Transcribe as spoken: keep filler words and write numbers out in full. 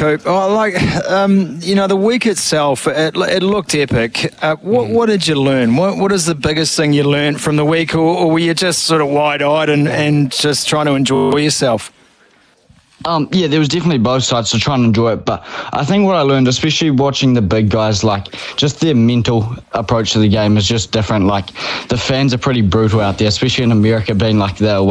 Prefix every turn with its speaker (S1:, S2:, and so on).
S1: Coop. Oh, like, um, you know, the week itself, it, it looked epic. Uh, what, what did you learn? What, what is the biggest thing you learned from the week, or, or were you just sort of wide-eyed and, and just trying to enjoy yourself?
S2: Um, yeah, there was definitely both sides to try and enjoy it. But I think what I learned, especially watching the big guys, like just their mental approach to the game is just different. Like the fans are pretty brutal out there, especially in America, being like they're